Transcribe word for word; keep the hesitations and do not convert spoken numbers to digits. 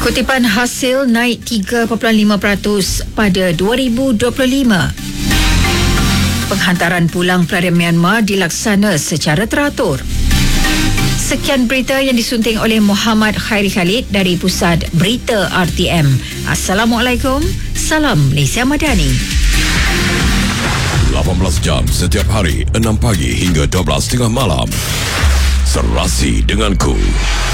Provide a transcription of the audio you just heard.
Kutipan hasil naik tiga perpuluhan lima peratus pada dua ribu dua puluh lima. Penghantaran pulang pelajar Myanmar dilaksana secara teratur. Sekian berita yang disunting oleh Muhammad Khairi Khalid dari Pusat Berita R T M. Assalamualaikum. Salam Malaysia Madani. lapan belas jam setiap hari, enam pagi hingga dua belas tengah malam. Serasi denganku.